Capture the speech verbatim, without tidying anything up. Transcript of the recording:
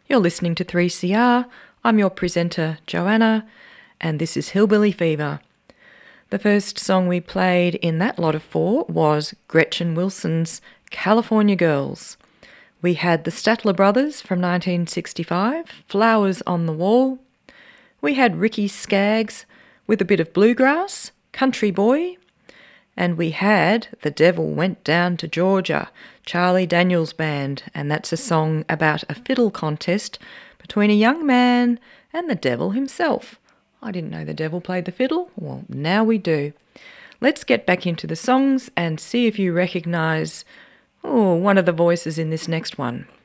You're listening to three C R. I'm your presenter, Joanna, and this is Hillbilly Fever. The first song we played in that lot of four was Gretchen Wilson's California Girls. We had the Statler Brothers from nineteen sixty-five, Flowers on the Wall. We had Ricky Skaggs with a bit of bluegrass, Country Boy. And we had The Devil Went Down to Georgia, Charlie Daniels Band, and that's a song about a fiddle contest between a young man and the devil himself. I didn't know the devil played the fiddle. Well, now we do. Let's get back into the songs and see if you recognise oh, one of the voices in this next one.